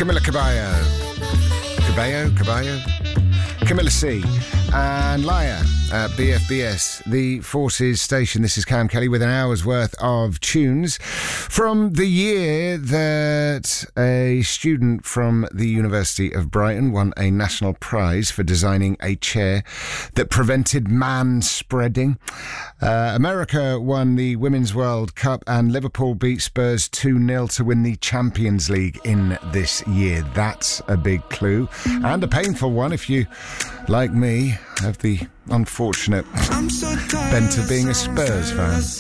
Camilla Cabello, Camilla C, and Laia at BFBS, the Forces station. This is Cam Kelly with an hour's worth of tunes from the year that a student from the University of Brighton won a national prize for designing a chair that prevented man spreading. America won the Women's World Cup, and Liverpool beat Spurs 2-0 to win the Champions League in this year. That's a big clue, and a painful one if you, like me, have the unfortunate bent of being a Spurs fan.